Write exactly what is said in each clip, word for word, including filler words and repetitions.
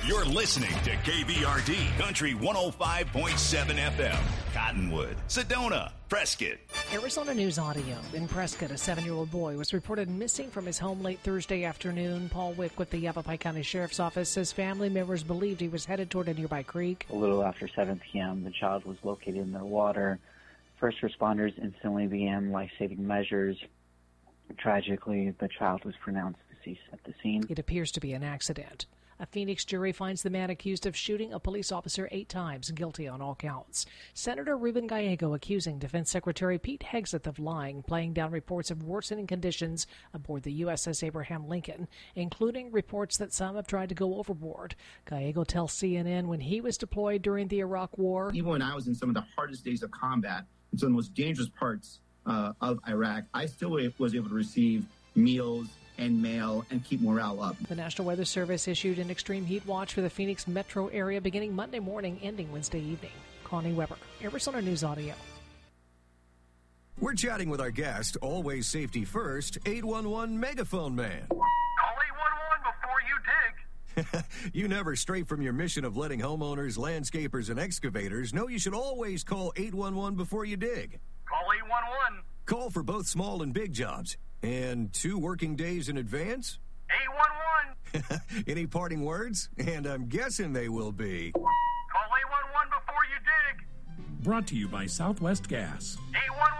You're listening to K B R D Country one oh five point seven F M. Cottonwood, Sedona, Prescott. Arizona News Audio. In Prescott, a seven-year-old boy was reported missing from his home late Thursday afternoon. Paul Wick with the Yavapai County Sheriff's Office says family members believed he was headed toward a nearby creek. A little after seven p.m., the child was located in the water. First responders instantly began life-saving measures. Tragically, the child was pronounced deceased at the scene. It appears to be an accident. A Phoenix jury finds the man accused of shooting a police officer eight times guilty on all counts. Senator Ruben Gallego accusing Defense Secretary Pete Hegseth of lying, playing down reports of worsening conditions aboard the U S S Abraham Lincoln, including reports that some have tried to go overboard. Gallego tells C N N when he was deployed during the Iraq War. Even when I was in some of the hardest days of combat, in some of the most dangerous parts uh, of Iraq, I still was able to receive meals and mail and keep morale up. The National Weather Service issued an extreme heat watch for the Phoenix metro area beginning Monday morning, ending Wednesday evening. Connie Weber, Arizona News Audio. We're chatting with our guest, always safety first, eight one one Megaphone Man. Call eight one one before you dig. You never stray from your mission of letting homeowners, landscapers, and excavators know you should always call eight one one before you dig. Call eight one one. Call for both small and big jobs. And two working days in advance? eight one one. Any parting words? And I'm guessing they will be. Call eight one one before you dig. Brought to you by Southwest Gas. eight one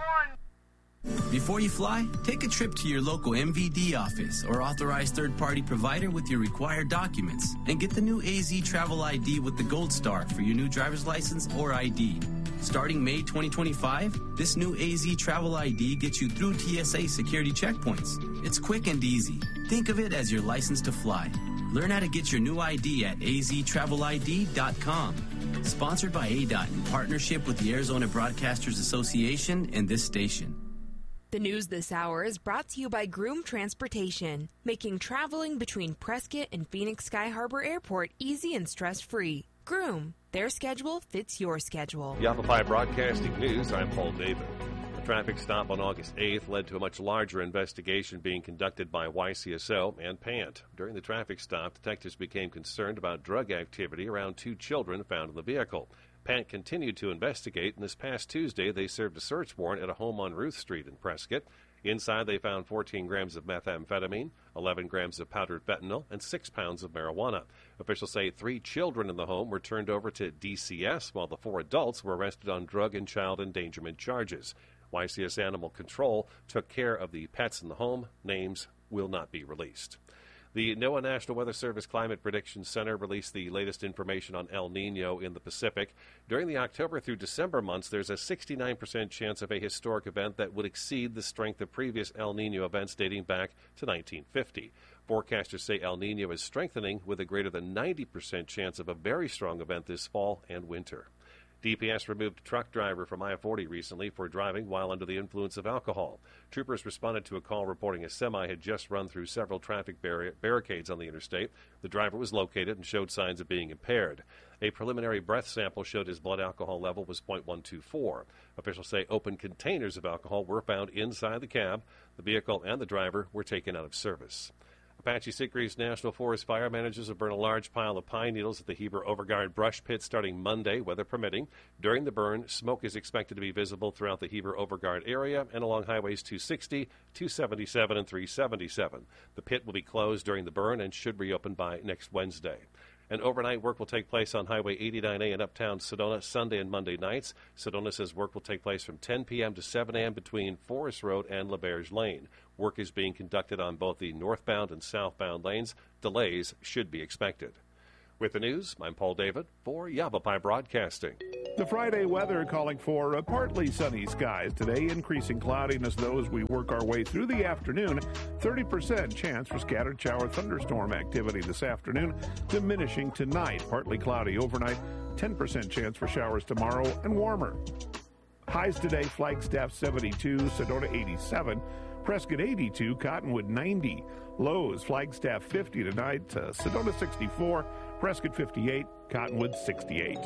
one. Before you fly, take a trip to your local M V D office or authorized third-party provider with your required documents and get the new A Z Travel I D with the Gold Star for your new driver's license or I D. Starting May twenty twenty-five, this new A Z Travel I D gets you through T S A security checkpoints. It's quick and easy. Think of it as your license to fly. Learn how to get your new I D at A Z travel I D dot com. Sponsored by A D O T in partnership with the Arizona Broadcasters Association and this station. The news this hour is brought to you by Groom Transportation, making traveling between Prescott and Phoenix Sky Harbor Airport easy and stress-free. Groom, their schedule fits your schedule. Yavapai Broadcasting News, I'm Paul David. A traffic stop on August eighth led to a much larger investigation being conducted by Y C S O and PANT. During the traffic stop, detectives became concerned about drug activity around two children found in the vehicle. PANT continued to investigate, and this past Tuesday they served a search warrant at a home on Ruth Street in Prescott. Inside, they found fourteen grams of methamphetamine, eleven grams of powdered fentanyl, and six pounds of marijuana. Officials say three children in the home were turned over to D C S, while the four adults were arrested on drug and child endangerment charges. Y C S Animal Control took care of the pets in the home. Names will not be released. The NOAA National Weather Service Climate Prediction Center released the latest information on El Nino in the Pacific. During the October through December months, there's a sixty-nine percent chance of a historic event that would exceed the strength of previous El Nino events dating back to nineteen fifty. Forecasters say El Nino is strengthening with a greater than ninety percent chance of a very strong event this fall and winter. D P S removed a truck driver from I forty recently for driving while under the influence of alcohol. Troopers responded to a call reporting a semi had just run through several traffic barri- barricades on the interstate. The driver was located and showed signs of being impaired. A preliminary breath sample showed his blood alcohol level was point one two four. Officials say open containers of alcohol were found inside the cab. The vehicle and the driver were taken out of service. Apache Sitgreaves National Forest fire manages to burn a large pile of pine needles at the Heber Overguard brush pit starting Monday, weather permitting. During the burn, smoke is expected to be visible throughout the Heber Overguard area and along highways two sixty, two seventy-seven, and three seventy-seven. The pit will be closed during the burn and should reopen by next Wednesday. And overnight work will take place on Highway eighty-nine A in uptown Sedona Sunday and Monday nights. Sedona says work will take place from ten p.m. to seven a.m. between Forest Road and LaBerge Lane. Work is being conducted on both the northbound and southbound lanes. Delays should be expected. With the news, I'm Paul David for Yavapai Broadcasting. The Friday weather calling for a partly sunny skies today, increasing cloudiness though as we work our way through the afternoon. thirty percent chance for scattered shower thunderstorm activity this afternoon, diminishing tonight. Partly cloudy overnight, ten percent chance for showers tomorrow and warmer. Highs today, Flagstaff seventy-two, Sedona eighty-seven, Prescott eighty-two, Cottonwood ninety. Lows, Flagstaff fifty tonight, uh, Sedona sixty-four, Prescott fifty-eight, Cottonwood sixty-eight.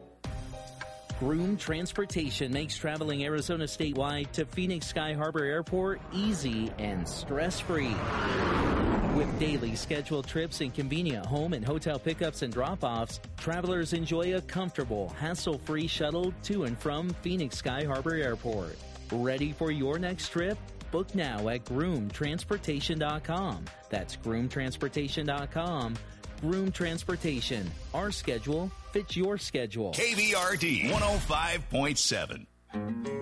Groom Transportation makes traveling Arizona statewide to Phoenix Sky Harbor Airport easy and stress-free. With daily scheduled trips and convenient home and hotel pickups and drop-offs, travelers enjoy a comfortable, hassle-free shuttle to and from Phoenix Sky Harbor Airport. Ready for your next trip? Book now at groom transportation dot com. That's groom transportation dot com. Groom Transportation. Our schedule fits your schedule. K V R D one oh five point seven.